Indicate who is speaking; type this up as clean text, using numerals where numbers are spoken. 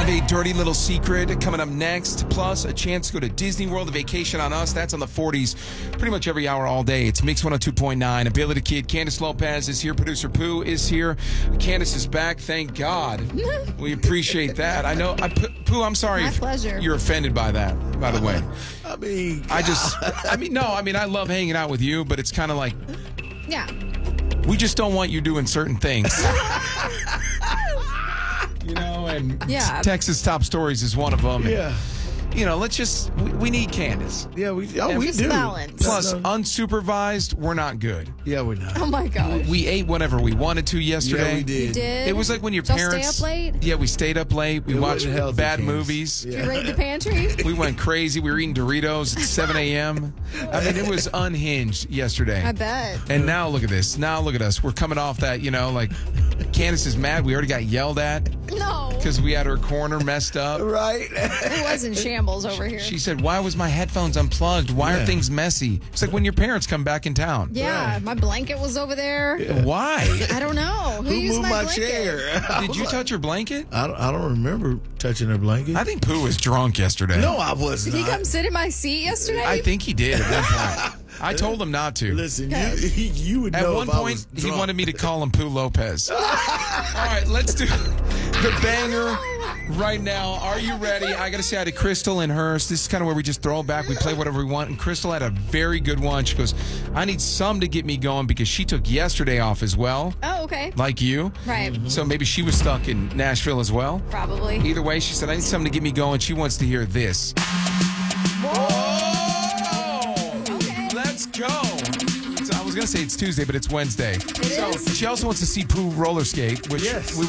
Speaker 1: a dirty little secret coming up next. Plus, a chance to go to Disney World, a vacation on us. That's on the 40s pretty much every hour all day. It's Mix 102.9. Ability Kid. Candace Lopez is here. Producer Pooh is here. Candace is back. Thank God. We appreciate that. I know. Pooh, I'm sorry.
Speaker 2: My pleasure.
Speaker 1: You're offended by that, by the way.
Speaker 3: I
Speaker 1: I love hanging out with you, but it's kind of like,
Speaker 2: Yeah.
Speaker 1: we just don't want you doing certain things. And
Speaker 2: Yeah.
Speaker 1: Texas Top Stories is one of them.
Speaker 3: Yeah.
Speaker 1: We need Candace.
Speaker 3: Yeah, we do.
Speaker 2: Balance.
Speaker 1: Plus, unsupervised, we're not good.
Speaker 3: Yeah, we're not.
Speaker 2: Oh my gosh.
Speaker 1: We ate whatever we wanted to yesterday.
Speaker 3: Yeah, we did.
Speaker 2: You did?
Speaker 1: It was like when your
Speaker 2: Y'all
Speaker 1: parents
Speaker 2: stay up late?
Speaker 1: Yeah, we stayed up late. We
Speaker 3: It
Speaker 1: watched
Speaker 3: wasn't healthy,
Speaker 1: bad
Speaker 3: Candace.
Speaker 1: movies.
Speaker 2: Did you raid the pantry?
Speaker 1: We went crazy. We were eating Doritos at 7 a.m. I mean, it was unhinged yesterday.
Speaker 2: I bet.
Speaker 1: And now look at this. Now look at us. We're coming off that, Candace is mad. We already got yelled at
Speaker 2: No.
Speaker 1: because we had her corner messed up.
Speaker 3: Right?
Speaker 2: It was in shambles over here.
Speaker 1: She said, "Why was my headphones unplugged? Why are
Speaker 3: Yeah.
Speaker 1: things messy?" It's like when your parents come back in town.
Speaker 2: Yeah, my blanket was over there.
Speaker 1: Why?
Speaker 2: I don't know.
Speaker 3: Who
Speaker 2: used
Speaker 3: moved my
Speaker 2: blanket?
Speaker 3: chair?
Speaker 1: Did you touch her blanket?
Speaker 3: I don't remember touching her blanket.
Speaker 1: I think Pooh was drunk yesterday.
Speaker 3: No, I was
Speaker 2: Did
Speaker 3: not.
Speaker 2: he come sit in my seat yesterday?
Speaker 1: I think he did at one point. I told him not to.
Speaker 3: Listen,
Speaker 2: Okay.
Speaker 3: you would
Speaker 1: At
Speaker 3: know
Speaker 1: one
Speaker 3: if I
Speaker 1: point,
Speaker 3: was
Speaker 1: he
Speaker 3: drunk.
Speaker 1: wanted me to call him Pooh Lopez. All right, let's do the banger right now. Are you ready? I got to say hi to Crystal and hers. This is kind of where we just throw it back. We play whatever we want. And Crystal had a very good one. She goes, I need some to get me going because she took yesterday off as well,
Speaker 2: Oh, okay.
Speaker 1: like you.
Speaker 2: Right.
Speaker 1: So maybe she was stuck in Nashville as well.
Speaker 2: Probably.
Speaker 1: Either way, she said, I need something to get me going. She wants to hear this.
Speaker 2: Okay.
Speaker 1: Let's go. I was going to say it's Tuesday, but it's Wednesday.
Speaker 2: It is?
Speaker 1: She also wants to see Pooh roller skate, which
Speaker 3: Yes.
Speaker 1: we